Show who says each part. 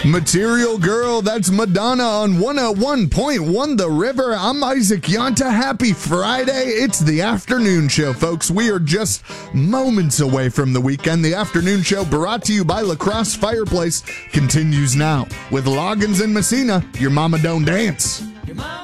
Speaker 1: Material Girl, that's Madonna on 101.1 The River. I'm Isaac Yanta. Happy Friday. It's the afternoon show, folks. We are just moments away from the weekend. The afternoon show, brought to you by La Crosse Fireplace, continues now with Loggins and Messina. Your mama don't dance.
Speaker 2: Your mama